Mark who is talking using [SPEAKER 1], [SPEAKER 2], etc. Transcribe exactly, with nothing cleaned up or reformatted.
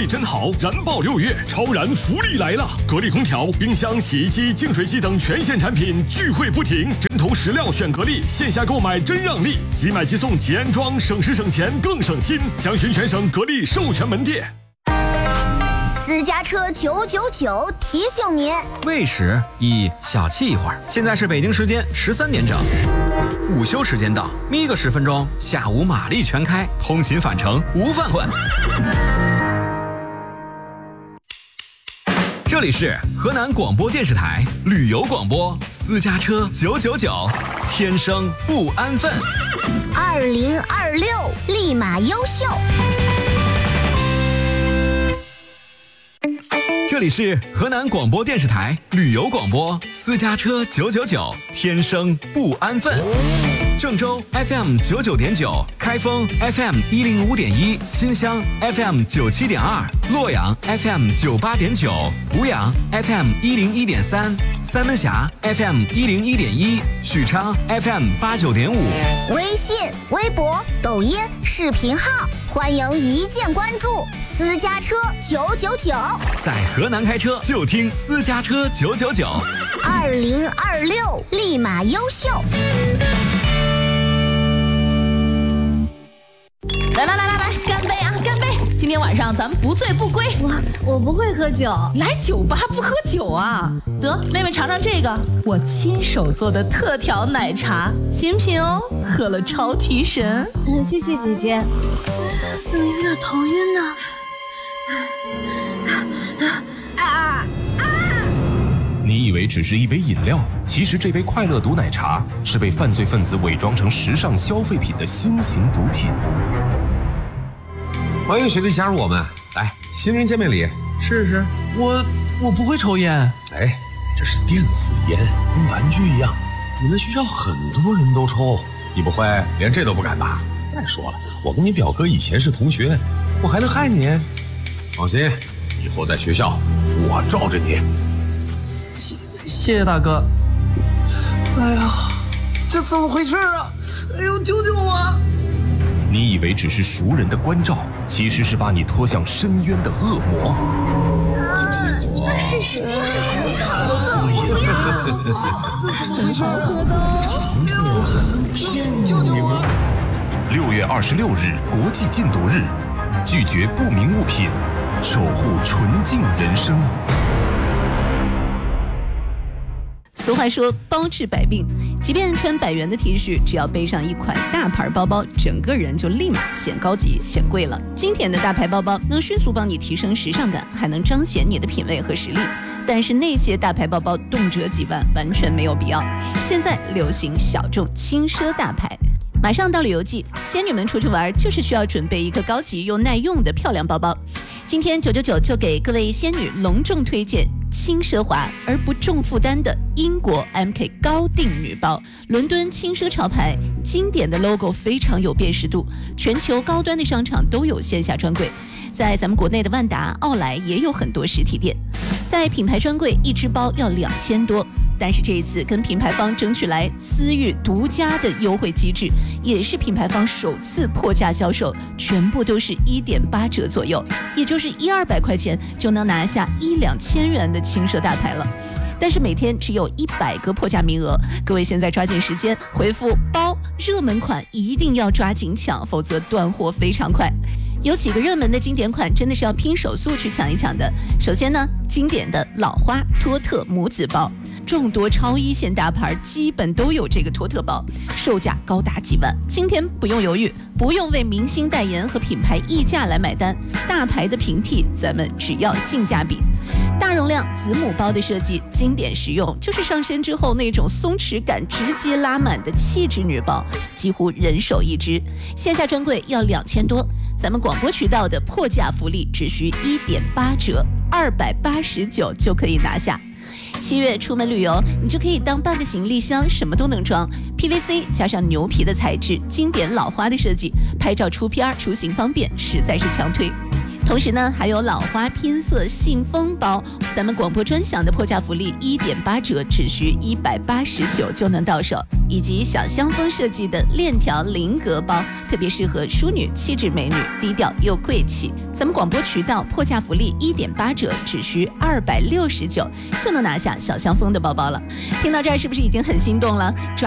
[SPEAKER 1] 真好，燃爆六月，超燃福利来了！格力空调、冰箱、洗衣机、净水器等全线产品聚会不停，针头石料选格力，线下购买真让利，即买即送即安装，省时省钱更省心。详询全省格力授权门店。
[SPEAKER 2] 私家车九九九提醒您：
[SPEAKER 3] 喂食一小憩一会儿。现在是北京时间十三点整，午休时间到，眯个十分钟，下午马力全开，通勤返程无饭混。这里是河南广播电视台旅游广播，私家车九九九，天生不安分。
[SPEAKER 2] 二零二六立马优秀。
[SPEAKER 3] 这里是河南广播电视台旅游广播，私家车九九九，天生不安分。郑州 F M 九九点九，开封 F M 一零五点一，新乡 F M 九七点二，洛阳 F M 九八点九，湖阳 F M 一零一点三，三门峡 F M 一零一点一，许昌 F M 八九点五。
[SPEAKER 2] 微信、微博、抖音、视频号，欢迎一键关注。私家车九九九，
[SPEAKER 3] 在河南开车就听私家车九九九。
[SPEAKER 2] 二零二六立马优秀。
[SPEAKER 4] 来来来来来，干杯啊，干杯！今天晚上咱们不醉不归。
[SPEAKER 5] 我我不会喝酒，
[SPEAKER 4] 来酒吧不喝酒啊？得，妹妹尝尝这个，我亲手做的特调奶茶，新品哦，喝了超提神。
[SPEAKER 5] 嗯，谢谢姐姐。怎么有点头晕呢？
[SPEAKER 2] 啊啊！
[SPEAKER 6] 你以为只是一杯饮料，其实这杯快乐毒奶茶是被犯罪分子伪装成时尚消费品的新型毒品。
[SPEAKER 7] 欢迎学弟加入我们，来，新人见面礼，试试。
[SPEAKER 3] 我我不会抽烟。
[SPEAKER 7] 哎，这是电子烟，跟玩具一样，你们学校很多人都抽，你不会连这都不敢吧？再说了，我跟你表哥以前是同学，我还能害你？放心，以后在学校我罩着你。
[SPEAKER 3] 谢谢谢大哥。
[SPEAKER 7] 哎呀，这怎么回事啊？哎呦，救救我！
[SPEAKER 6] 你以为只是熟人的关照，其实是把你拖向深渊的恶魔。
[SPEAKER 2] 是是是，不要！怎么回事？救救我！
[SPEAKER 6] 六月二十六日，国际禁毒日，拒绝不明物品，守护纯净人生。
[SPEAKER 4] 俗话说包治百病，即便穿百元的 T 恤，只要背上一款大牌包包，整个人就立马显高级显贵了。经典的大牌包包能迅速帮你提升时尚感，还能彰显你的品味和实力。但是那些大牌包包动辄几万，完全没有必要。现在流行小众轻奢大牌。马上到旅游季，仙女们出去玩就是需要准备一个高级又耐用的漂亮包包。今天九九九就给各位仙女隆重推荐轻奢华而不重负担的英国 M K 高定女包，伦敦轻奢潮牌，经典的 logo 非常有辨识度，全球高端的商场都有线下专柜，在咱们国内的万达、奥莱也有很多实体店。在品牌专柜一只包要两千多，但是这一次跟品牌方争取来私域独家的优惠机制，也是品牌方首次破价销售，全部都是一点八折左右，也就是一二百块钱就能拿下一两千元的轻奢大牌了。但是每天只有一百个破价名额，各位现在抓紧时间回复包热门款，一定要抓紧抢，否则断货非常快。有几个热门的经典款真的是要拼手速去抢一抢的。首先呢，经典的老花托特母子包，众多超一线大牌基本都有这个托特包，售价高达几万。今天不用犹豫，不用为明星代言和品牌溢价来买单，大牌的平替咱们只要性价比。大容量子母包的设计经典实用，就是上身之后那种松弛感直接拉满的气质女包，几乎人手一只。线下专柜要两千多，咱们广播渠道的破价福利只需一点八折，二百八十九就可以拿下。七月出门旅游，你就可以当半个行李箱，什么都能装。P V C 加上牛皮的材质，经典老花的设计，拍照出片出行方便，实在是强推。 同时呢，还有老花拼色信封包，咱们广播专享的破价福利一点八折，只需一百八十九就能到手。以及小香风设计的链条菱格包，特别适合淑女、气质美女，低调又贵气。咱们广播渠道破价福利一点八折，只需二百六十九就能拿下小香风的包包了。听到这儿是不是已经很心动了？抓